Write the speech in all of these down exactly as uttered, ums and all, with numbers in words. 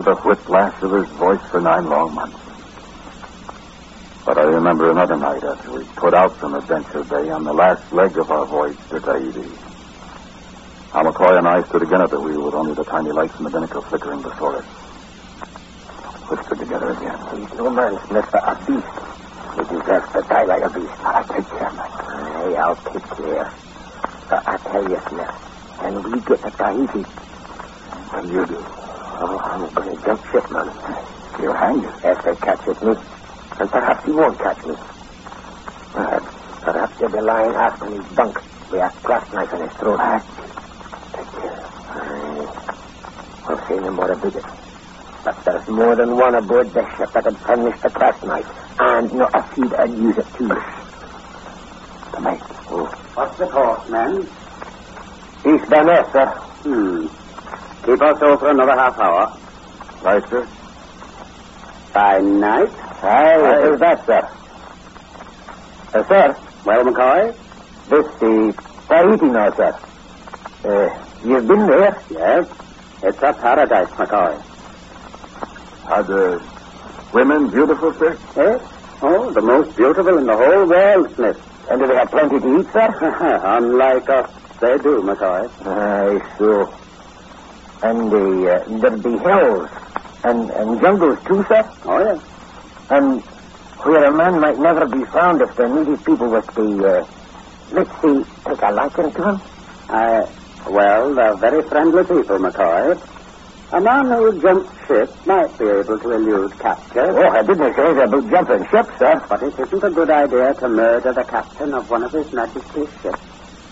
The whiplash of his voice for nine long months. But I remember another night after we put out from Adventure Bay on the last leg of our voyage to Tahiti. Now McCoy and I stood again at the wheel with only the tiny lights from the binnacle flickering before us. Whispered together again. He's no man, Smith, but a beast. He deserves to die like a beast. I'll take care, Mike. Aye, I'll take care. But I tell you, Smith, when we get to Tahiti... What do you do? Oh, I'm going to jump ship, man. You'll hang you. If they catch me. And perhaps he won't catch me. Perhaps, perhaps he'll be lying half in his bunk with a clasp knife in his throat. Mike. Take care. Aye. I'll say no more about it. But there's more than one aboard the ship that could furnish the clasp knife. And not a few that'd use it too. The mate. Oh. What's the course, men? East Banner, sir. Hmm. Keep us so for another half hour. Right, sir. By night? Aye, what is that, sir? Uh, sir? Well, McCoy? This the Tahiti now, sir. Uh, you've been there? Yes. It's a paradise, McCoy. Are the women beautiful, sir? Eh? Oh, the most beautiful in the whole world, Smith. And do they have plenty to eat, sir? Unlike us, they do, McCoy. Aye, so. And the, uh, there'll be hills and, and jungles, too, sir? Oh, yes. And where a man might never be found if the native people was the, uh, let's see, take a liking to him? I, well, they're very friendly people, McCoy. A man who jumps ship might be able to elude capture. Oh, I didn't say that about jumping ship, sir. But it isn't a good idea to murder the captain of one of His Majesty's ships.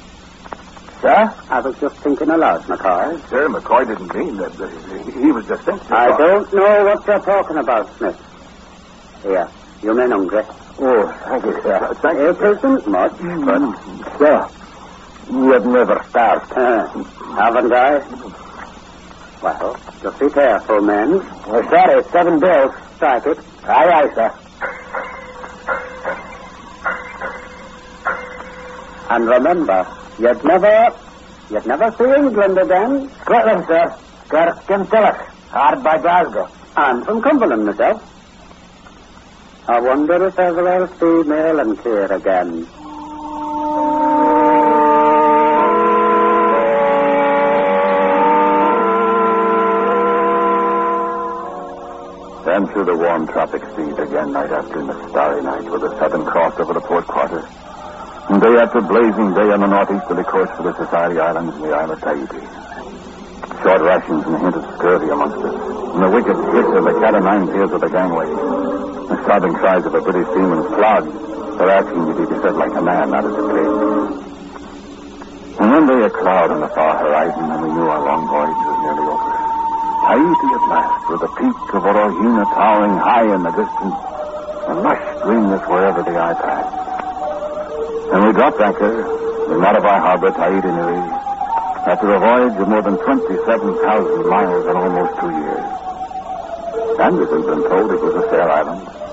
Sir? I was just thinking aloud, McCoy. Sir, McCoy didn't mean that. Uh, he was just thinking. I don't know what you're talking about, Smith. Here, you men hungry? Oh, thank you, sir. Uh, thank you, It isn't much, But, sir, you've never starved. uh, haven't I? Well, just be careful, men. Well, sir, it's seven bills. Strike it. Aye, aye, sir. And remember, you'd never, you'd never see England again. Scotland, sir. Kirkintilloch, hard by Glasgow. I'm from Cumberland myself. I wonder if ever I'll see Maryland here again. Then through the warm tropic seas again, night after in a starry night, with the Southern Cross over the port quarter. And day after blazing day on the northeasterly course for the Society Islands and the Isle of Tahiti. Short rations and a hint of scurvy amongst us. And the wicked hiss of the cat o' nine tails of the gangway. The sobbing cries of a British seaman's clog. They're asking you to be said like a man, not as a pig. And one day a cloud on the far horizon, and we knew our long voyage was nearly over. Tahiti at last, with the peak of Orohina towering high in the distance, and lush greenness wherever the eye passed. And we dropped anchor in Marabai Harbor, Tahiti Nui, after a voyage of more than twenty-seven thousand miles in almost two years. And as we've been told, it was a fair island,